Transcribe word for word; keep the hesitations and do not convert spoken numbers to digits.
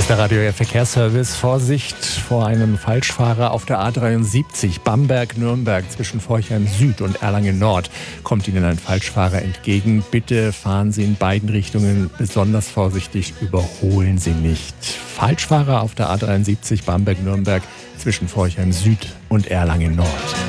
Ist der Radio Verkehrsservice. Vorsicht vor einem Falschfahrer auf der A dreiundsiebzig Bamberg-Nürnberg zwischen Forchheim Süd und Erlangen Nord. Kommt Ihnen ein Falschfahrer entgegen, bitte fahren Sie in beiden Richtungen besonders vorsichtig, überholen Sie nicht. Falschfahrer auf der A dreiundsiebzig Bamberg-Nürnberg zwischen Forchheim Süd und Erlangen Nord.